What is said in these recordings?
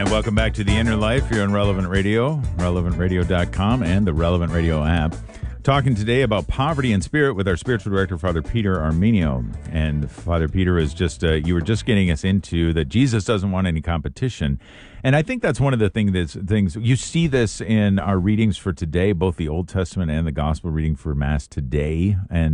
Welcome back to The Inner Life here on Relevant Radio, relevantradio.com, and the Relevant Radio app. Talking today about poverty and spirit with our spiritual director, Father Peter Armenio. And Father Peter is just, you were just getting us into that Jesus doesn't want any competition. And I think that's one of the things you see this in our readings for today, both the Old Testament and the Gospel reading for Mass today.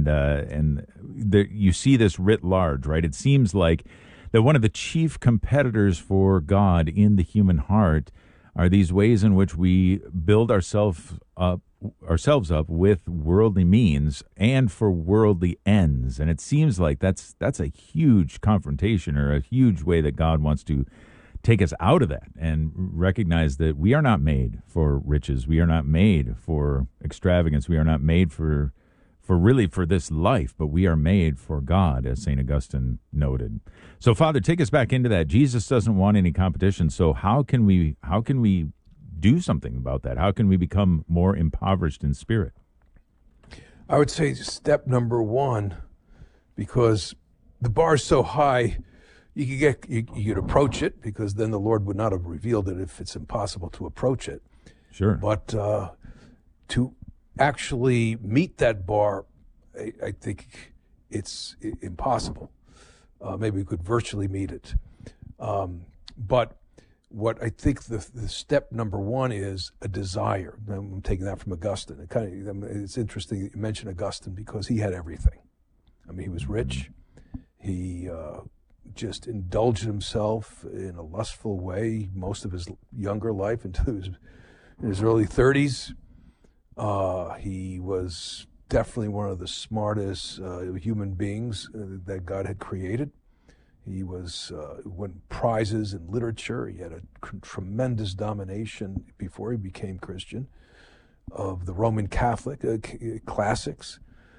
You see this writ large, right? It seems like that one of the chief competitors for God in the human heart are these ways in which we build ourselves up with worldly means and for worldly ends. And it seems like that's a huge confrontation, or a huge way that God wants to take us out of that and recognize that we are not made for riches. We are not made for extravagance. We are not made for this life, but we are made for God, as St. Augustine noted. So, Father, take us back into that. Jesus doesn't want any competition. So how can we do something about that? How can we become more impoverished in spirit? I would say step number one, because the bar is so high, you could approach it, because then the Lord would not have revealed it if it's impossible to approach it. Sure. But to actually meet that bar, I think it's impossible. Maybe we could virtually meet it. But what I think the step number one is a desire. I'm taking that from Augustine. It's interesting that you mention Augustine, because he had everything. I mean, he was rich. He just indulged himself in a lustful way most of his younger life into his early 30s. He was definitely one of the smartest human beings that God had created. He won prizes in literature. He had a tremendous domination before he became Christian of the Roman Catholic classics.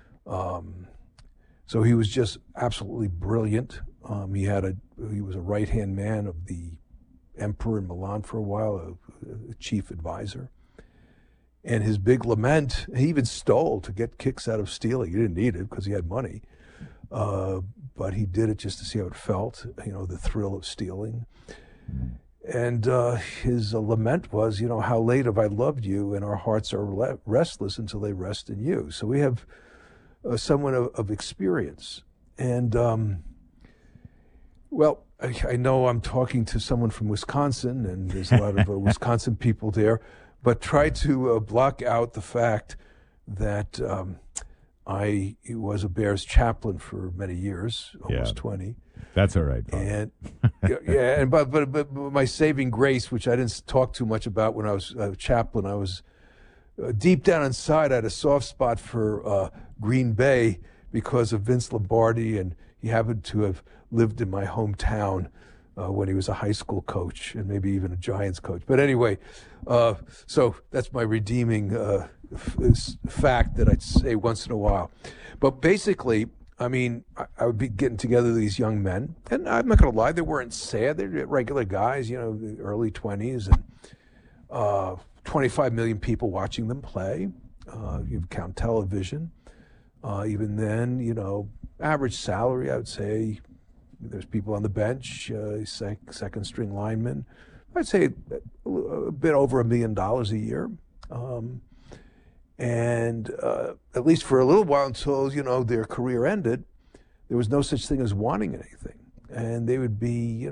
So he was just absolutely brilliant. He was a right-hand man of the emperor in Milan for a while, a chief advisor. And his big lament, he even stole to get kicks out of stealing. He didn't need it because he had money. But he did it just to see how it felt, the thrill of stealing. And his lament was, how late have I loved you, and our hearts are restless until they rest in you. So we have someone of experience. And, I know I'm talking to someone from Wisconsin, and there's a lot of Wisconsin people there, but try to block out the fact that I was a Bears chaplain for many years, almost 20. That's all right, Bob. And but my saving grace, which I didn't talk too much about when I was a chaplain, I was deep down inside, I had a soft spot for Green Bay because of Vince Lombardi, and he happened to have lived in my hometown when he was a high school coach and maybe even a Giants coach. But anyway, so that's my redeeming fact that I'd say once in a while. But basically, I mean, I would be getting together these young men, and I'm not going to lie, they weren't sad. They're regular guys, early 20s, and 25 million people watching them play. You count television. Even then, average salary, I would say, there's people on the bench, second string linemen. I'd say a bit over $1 million a year. And at least for a little while until, their career ended, there was no such thing as wanting anything. And they would be,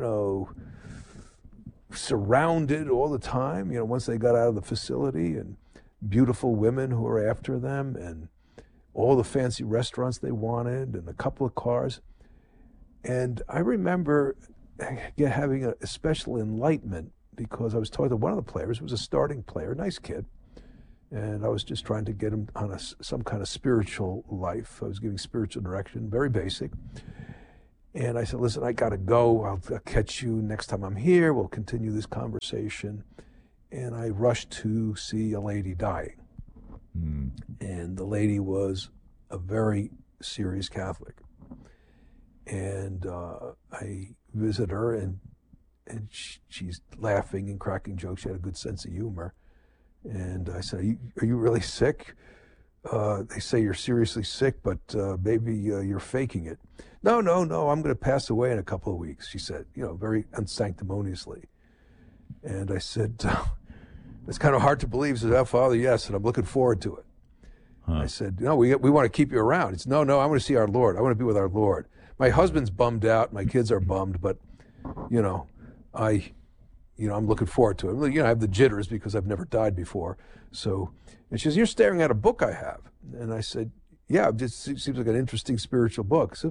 surrounded all the time, once they got out of the facility, and beautiful women who were after them, and all the fancy restaurants they wanted, and a couple of cars. And I remember having a special enlightenment, because I was talking to one of the players, who was a starting player, nice kid, and I was just trying to get him on some kind of spiritual life. I was giving spiritual direction, very basic. And I said, listen, I got to go. I'll catch you next time I'm here. We'll continue this conversation. And I rushed to see a lady dying. And the lady was a very serious Catholic. And I visit her, and she's laughing and cracking jokes. She had a good sense of humor. And I said, are you really sick? They say you're seriously sick, but maybe you're faking it. No, I'm going to pass away in a couple of weeks, she said, very unsanctimoniously. And I said, it's kind of hard to believe. He said, oh, Father, yes, and I'm looking forward to it. I said, no, we want to keep you around. He said, no, I want to see our Lord. I want to be with our Lord. My husband's bummed out. My kids are bummed, but, I'm looking forward to it. I have the jitters because I've never died before. So, and she says, you're staring at a book I have. And I said, yeah, it just seems like an interesting spiritual book. I said,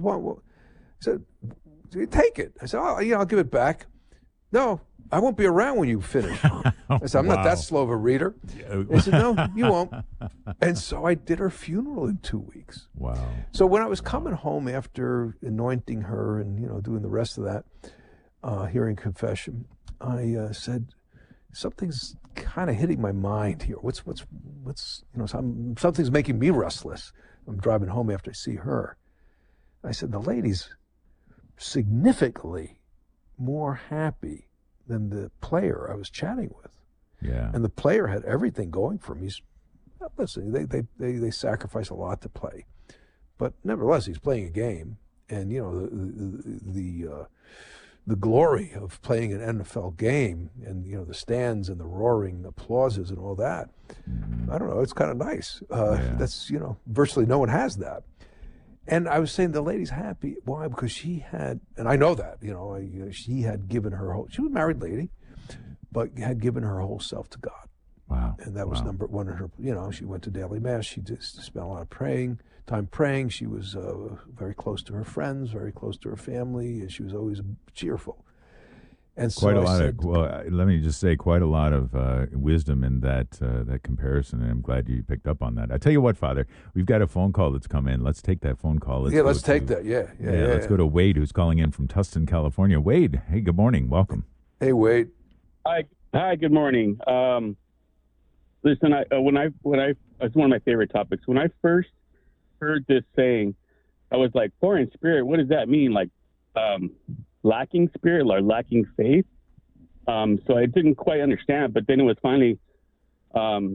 take it. I said, I'll give it back. No, I won't be around when you finish. I said, I'm not that slow of a reader. They said, no, you won't. And so I did her funeral in 2 weeks. Wow. So when I was coming home after anointing her and, doing the rest of that, hearing confession, I said, something's kind of hitting my mind here. Something's making me restless. I'm driving home after I see her. I said, the lady's significantly more happy than the player I was chatting with. Yeah. And the player had everything going for him. Listen, they sacrifice a lot to play. But nevertheless, he's playing a game. And, the glory of playing an NFL game and, the stands and the roaring applauses and all that, I don't know, it's kind of nice. That's, virtually no one has that. And I was saying the lady's happy. Why? Because she had, and I know that, she had given her whole, she was a married lady, but had given her whole self to God. Wow. And that was number one in her, she went to daily mass. She just spent a lot of time praying. She was very close to her friends, very close to her family, and she was always cheerful. And so let me just say, quite a lot of wisdom in that comparison, and I'm glad you picked up on that. I tell you what, Father, we've got a phone call that's come in. Let's take that phone call. Let's take that. Yeah. Let's go to Wade, who's calling in from Tustin, California. Wade, hey, good morning. Welcome. Hey, Wade. Hi. Good morning. Listen, it's one of my favorite topics. When I first heard this saying, I was like, poor in spirit, what does that mean? Like, lacking spirit or lacking faith? So I didn't quite understand, but then it was finally, I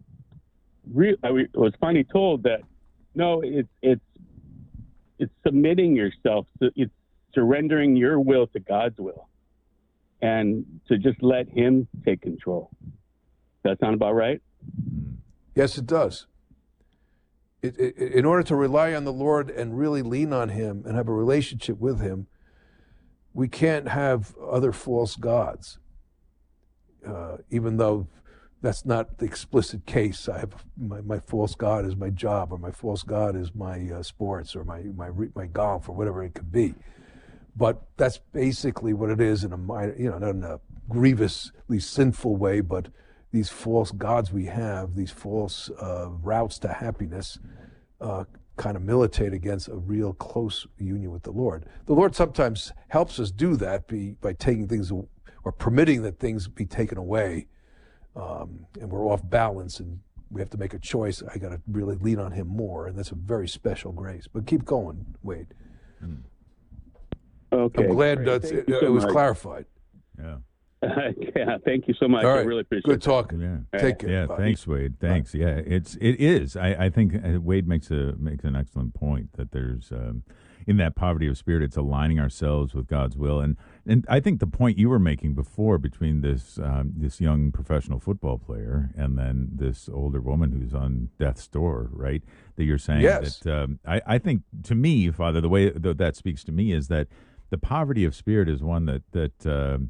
was finally told that, no, it's submitting yourself. It's surrendering your will to God's will and to just let Him take control. Does that sound about right? Yes, it does. In order to rely on the Lord and really lean on Him and have a relationship with Him, we can't have other false gods, even though that's not the explicit case. I have my false god is my job, or my false god is my sports, or my golf, or whatever it could be. But that's basically what it is in a minor, not in a grievously sinful way, but these false gods we have, these false routes to happiness, kind of militate against a real close union with the Lord. The Lord sometimes helps us do that by taking things or permitting that things be taken away, and we're off balance and we have to make a choice. I got to really lean on Him more, and that's a very special grace. But keep going, Wade. Okay. I'm glad it was clarified. Yeah. Yeah, thank you so much. All right. I really appreciate it. Good talking. Yeah. Take care. Yeah, Bye. thanks, Wade. Thanks. Bye. Yeah, it is. I think Wade makes an excellent point that there's in that poverty of spirit, it's aligning ourselves with God's will, and I think the point you were making before between this young professional football player and then this older woman who's on death's door, right? That you're saying that I think, to me, Father, the way that speaks to me is that the poverty of spirit is one that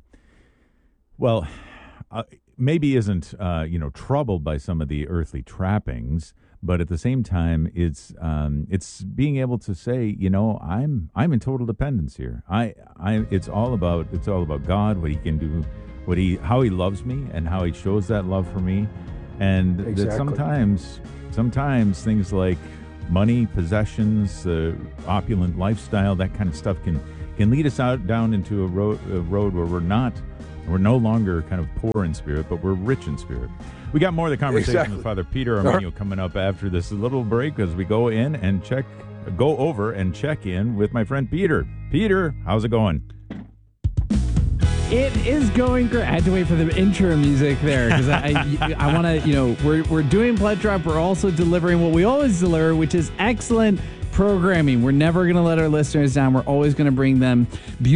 maybe isn't troubled by some of the earthly trappings, but at the same time, it's being able to say, I'm in total dependence here. It's all about God, what He can do, how He loves me, and how He shows that love for me, and exactly. that sometimes things like money, possessions, opulent lifestyle, that kind of stuff can lead us down into a road where we're no longer kind of poor in spirit, but we're rich in spirit. We got more of the conversation with Father Peter Armenio coming up after this little break as we go over and check in with my friend Peter. Peter, how's it going? It is going great. I had to wait for the intro music there because I want to, we're doing Blood Drop. We're also delivering what we always deliver, which is excellent programming. We're never going to let our listeners down. We're always going to bring them beautiful